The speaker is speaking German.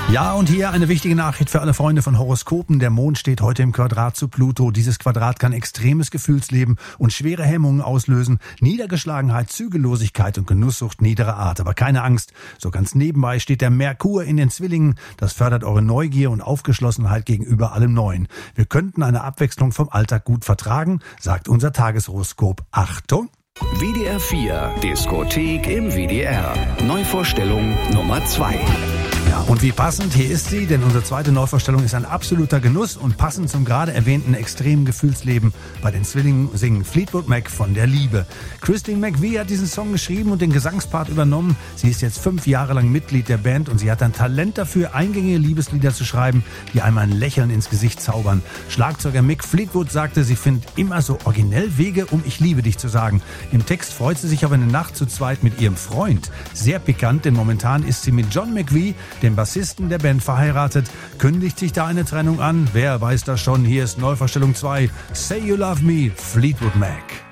Ja, und hier eine wichtige Nachricht für alle Freunde von Horoskopen. Der Mond steht heute im Quadrat zu Pluto. Dieses Quadrat kann extremes Gefühlsleben und schwere Hemmungen auslösen. Niedergeschlagenheit, Zügellosigkeit und Genusssucht niederer Art. Aber keine Angst, so ganz nebenbei steht der Merkur in den Zwillingen. Das fördert eure Neugier und Aufgeschlossenheit gegenüber allem Neuen. Wir könnten eine Abwechslung vom Alltag gut vertragen, sagt unser Tageshoroskop. Achtung! WDR 4 Diskothek im WDR. Neuvorstellung Nummer 2. Ja, und wie passend, hier ist sie, denn unsere zweite Neuvorstellung ist ein absoluter Genuss und passend zum gerade erwähnten extremen Gefühlsleben. Bei den Zwillingen singen Fleetwood Mac von der Liebe. Christine McVie hat diesen Song geschrieben und den Gesangspart übernommen. Sie ist jetzt 5 Jahre lang Mitglied der Band und sie hat ein Talent dafür, eingängige Liebeslieder zu schreiben, die einem ein Lächeln ins Gesicht zaubern. Schlagzeuger Mick Fleetwood sagte, sie findet immer so originell Wege, um ich liebe dich zu sagen. Im Text freut sie sich auf eine Nacht zu zweit mit ihrem Freund. Sehr pikant, denn momentan ist sie mit John McVie, dem Bassisten der Band, verheiratet. Kündigt sich da eine Trennung an? Wer weiß das schon? Hier ist Neuvorstellung 2. Say You Love Me, Fleetwood Mac.